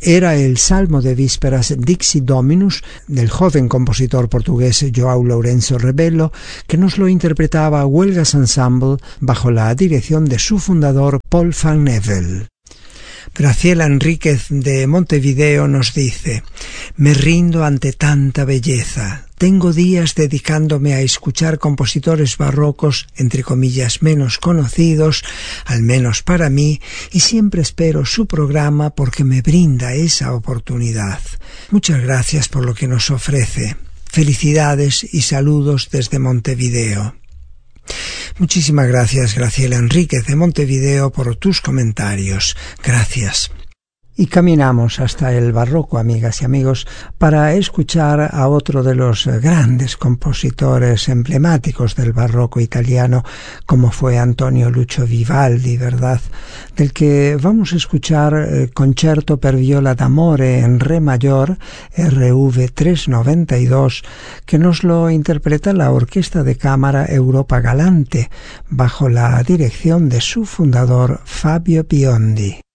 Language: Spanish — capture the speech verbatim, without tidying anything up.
era el Salmo de Vísperas Dixi Dominus del joven compositor portugués João Lourenço Rebelo, que nos lo interpretaba Huelgas Ensemble bajo la dirección de su fundador Paul van Nevel. Graciela Enríquez de Montevideo nos dice: me rindo ante tanta belleza. Tengo días dedicándome a escuchar compositores barrocos, entre comillas, menos conocidos, al menos para mí, y siempre espero su programa porque me brinda esa oportunidad. Muchas gracias por lo que nos ofrece. Felicidades y saludos desde Montevideo. Muchísimas gracias, Graciela Enríquez de Montevideo, por tus comentarios. Gracias. Y caminamos hasta el barroco, amigas y amigos, para escuchar a otro de los grandes compositores emblemáticos del barroco italiano, como fue Antonio Lucio Vivaldi, ¿verdad? Del que vamos a escuchar el Concerto per viola d'amore en re mayor, R V trescientos noventa y dos, que nos lo interpreta la Orquesta de Cámara Europa Galante, bajo la dirección de su fundador Fabio Biondi.